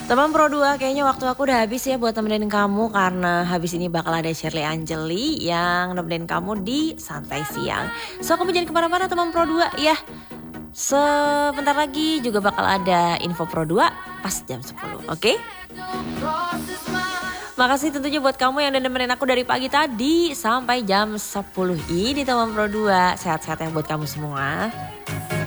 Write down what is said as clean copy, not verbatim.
Teman Pro 2, kayaknya waktu aku udah habis ya buat temenin kamu karena habis ini bakal ada Shirley Anjeli yang nemenin kamu di Santai Siang. So, kamu jangan kemana-mana teman Pro 2 ya. Sebentar lagi juga bakal ada info Pro 2 pas jam 10, oke? Makasih tentunya buat kamu yang udah nemenin aku dari pagi tadi sampai jam 10 ini teman Pro 2. Sehat-sehat yang buat kamu semua.